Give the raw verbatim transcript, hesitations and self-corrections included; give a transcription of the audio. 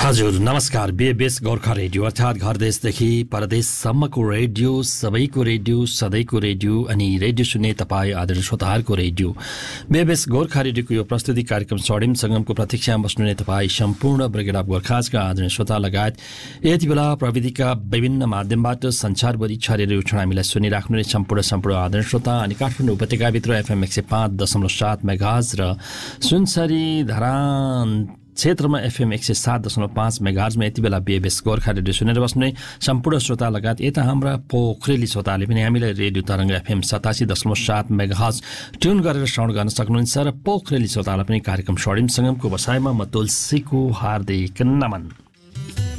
हजुर नमस्कार। बेबेस गोर्खा रेडियो अर्थात् घर देशदेखि परदेशसम्मको रेडियो, सबैको रेडियो, सधैँको रेडियो अनि रेडियो सुन्ने तपाईँ आदरणीय श्रोताहरूको रेडियो बेबेस गोर्खा रेडियोको यो प्रस्तुति कार्यक्रम स्वर्णिम सङ्गमको प्रतीक्षामा बस्नुहुने तपाईँ सम्पूर्ण ब्रिगेड अफ गोर्खाजका आदरणीय श्रोता लगायत यति बेला प्रविधिका विभिन्न माध्यमबाट संसारभरि छरेर उठ्न हामीलाई सुनिराख्नुहुने सम्पूर्ण सम्पूर्ण आदरणीय श्रोता अनि काठमाडौँ उपत्यकाभित्र एफएम एक सय पाँच दशमलव सात मेगाहर्ज र सुनसरी धरान क्षेत्रमा एफएम एक सय सात दशमलव पाँच मेगाहर्जमा यति बेला बेबेस गोर्खा रेडियो सुनेर बस्ने सम्पूर्ण श्रोता लगायत यता हाम्रा पोखरेली श्रोताले पनि हामीलाई रेडियो तरङ्ग एफएम सतासी दशमलव सात मेगाहर्ज ट्युन गरेर श्रवण गर्न सक्नुहुन्छ र पोखरेली श्रोतालाई पनि कार्यक्रम स्वर्णिम सङ्गमको बसाइमा म तुलसीको हार्दिक नमन।